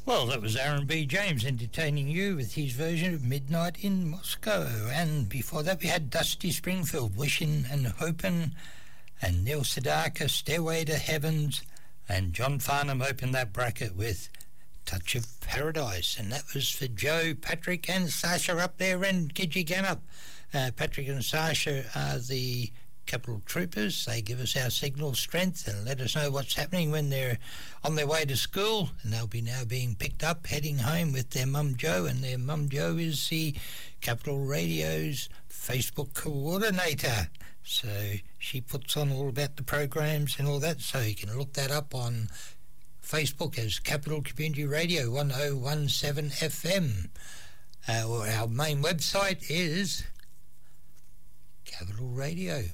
Well, that was Aaron B. James entertaining you with his version of Midnight in Moscow. And before that we had Dusty Springfield, Wishing and Hoping, and Neil Sedaka, Stairway to Heavens, and John Farnham opened that bracket with Touch of Paradise. And that was for Joe, Patrick and Sasha up there in Gidgeganup. Patrick and Sasha are the Capital Troopers. They give us our signal strength and let us know what's happening when they're on their way to school, and they'll be now being picked up heading home with their mum Jo, and their mum Jo is the Capital Radio's Facebook coordinator, so she puts on all about the programs and all that, so you can look that up on Facebook as Capital Community Radio 1017 FM. Our main website is Capital Radio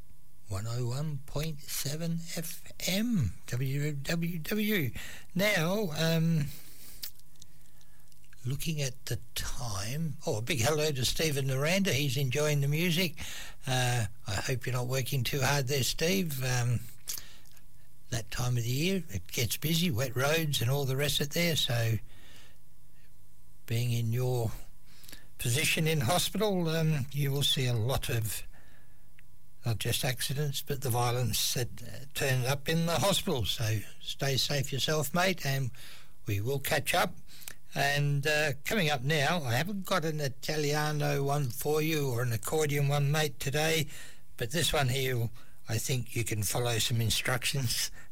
101.7 FM www. Now, looking at the time, a big hello to Stephen Miranda. He's enjoying the music. I hope you're not working too hard there, Steve. That time of the year it gets busy, wet roads and all the rest of it there, so being in your position in hospital, you will see a lot of not just accidents, but the violence that turns up in the hospital. So stay safe yourself, mate, and we will catch up. And coming up now, I haven't got an Italiano one for you or an accordion one, mate, today, but this one here, I think you can follow some instructions